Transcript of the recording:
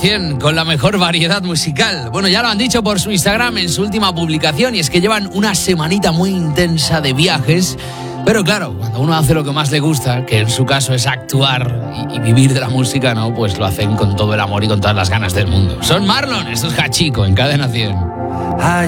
100 con la mejor variedad musical. Bueno, ya lo han dicho por su Instagram en su última publicación, y es que llevan una semanita muy intensa de viajes. Pero claro, cuando uno hace lo que más le gusta, que en su caso es actuar y vivir de la música, ¿no? Pues lo hacen con todo el amor y con todas las ganas del mundo. Son Marlon, esto es Hachiko en Cadena 100.